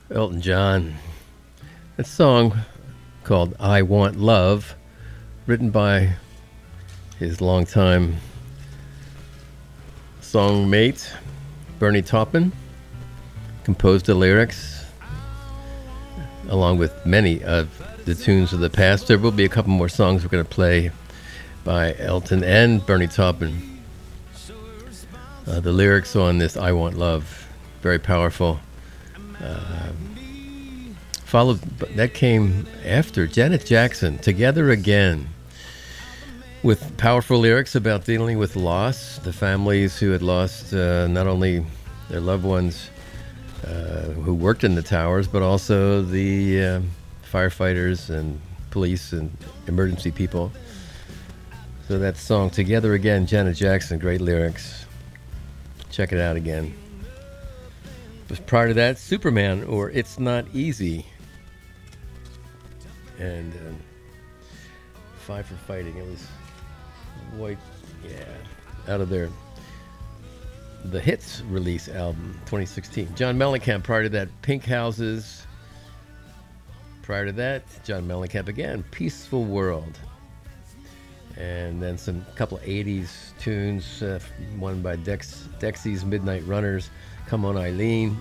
Elton John. That song called I Want Love, written by his longtime songmate, Bernie Taupin, composed the lyrics along with many of the tunes of the past. There will be a couple more songs we're going to play by Elton and Bernie Taupin. The lyrics on this I Want Love, very powerful. Followed, that came after Janet Jackson, Together Again, with powerful lyrics about dealing with loss, the families who had lost not only their loved ones who worked in the towers, but also the firefighters and police and emergency people. So that song, Together Again, Janet Jackson, great lyrics. Check it out again. Was prior to that, Superman, or It's Not Easy. And Five for Fighting. It was White, out of the Hits release album, 2016. John Mellencamp, prior to that, Pink Houses. Prior to that, John Mellencamp again, Peaceful World. And then some couple of 80s tunes, one by Dexy's Midnight Runners, Come On Eileen.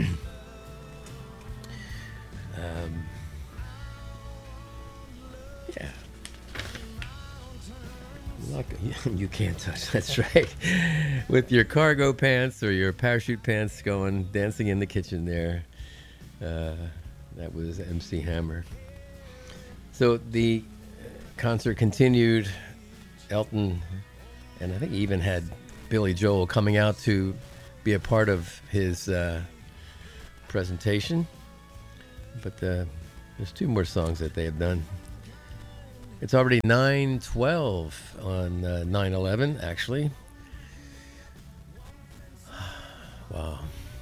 You can't touch, that's right. With your cargo pants or your parachute pants going, dancing in the kitchen there. That was MC Hammer. So the concert continued. Elton, and I think he even had Billy Joel coming out to be a part of his presentation. But there's two more songs that they have done. It's already 9:12 on 9/11, actually. Wow.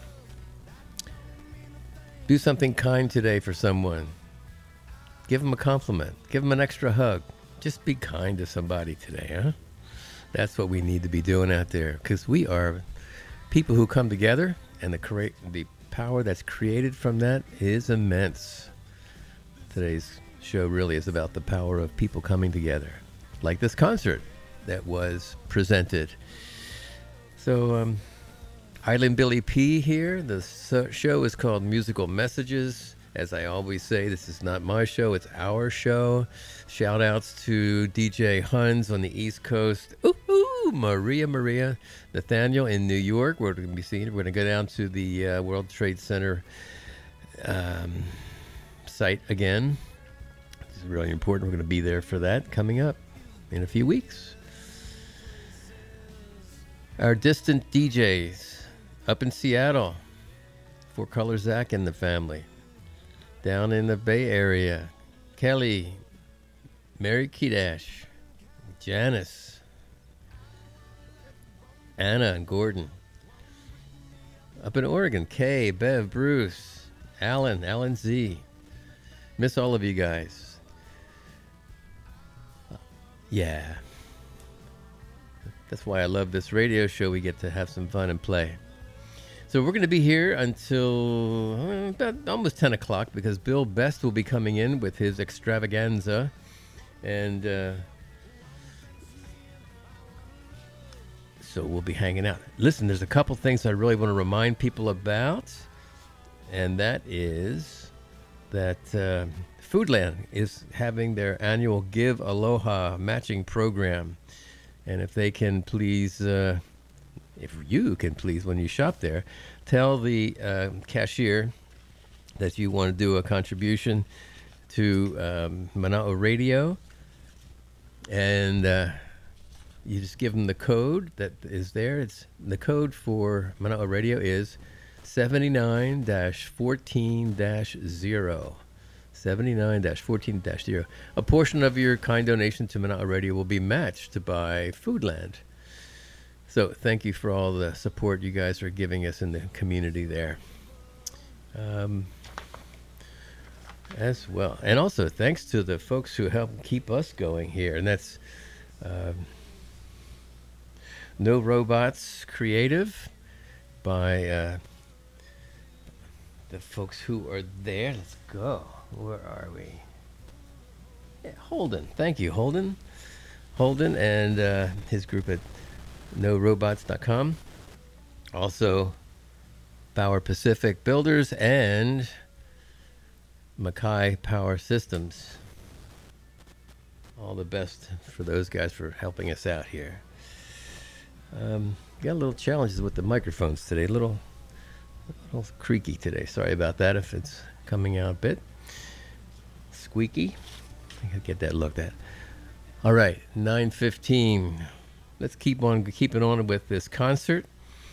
Do something kind today for someone. Give them a compliment. Give them an extra hug. Just be kind to somebody today, huh? That's what we need to be doing out there, because we are people who come together, and the power that's created from that is immense. Today's show really is about the power of people coming together, like this concert that was presented. So, Island Billy P here. The show is called Musical Messages. As I always say, this is not my show, it's our show. Shout outs to DJ Huns on the East Coast. Ooh, Maria. Nathaniel in New York. We're going to be seeing. We're going to go down to the World Trade Center site again. This is really important. We're going to be there for that coming up in a few weeks. Our distant DJs up in Seattle. Four Color Zach and the family. Down in the Bay Area, Kelly, Mary Kedash, Janice, Anna and Gordon. Up in Oregon, Kay, Bev, Bruce, Alan Z. Miss all of you guys. Yeah. That's why I love this radio show. We get to have some fun and play. So we're going to be here until about almost 10 o'clock because Bill Best will be coming in with his extravaganza. And so we'll be hanging out. Listen, there's a couple things I really want to remind people about. And that is that Foodland is having their annual Give Aloha matching program. And if they can please... if you can please, when you shop there, tell the cashier that you want to do a contribution to Mana'o Radio, and you just give them the code that is there. It's the code for Mana'o Radio is 79-14-0. 79-14-0. A portion of your kind donation to Mana'o Radio will be matched by Foodland. So thank you for all the support you guys are giving us in the community there. As well. And also thanks to the folks who help keep us going here. And that's No Robots Creative by the folks who are there. Let's go. Where are we? Yeah, Holden. Thank you, Holden. Holden and his group at NoRobots.com. Also, Power Pacific Builders and Mackay Power Systems. All the best for those guys for helping us out here. Got a little challenges with the microphones today. A little creaky today. Sorry about that if it's coming out a bit squeaky. I gotta get that looked at. All right, 9:15. Let's keep on keeping on with this concert.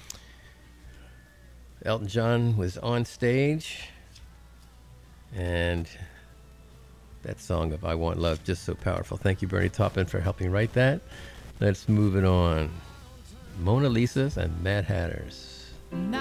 Elton John was on stage, and that song of I Want Love, just so powerful. Thank you, Bernie Taupin, for helping write that. Let's move it on. Mona Lisa's and Mad Hatters.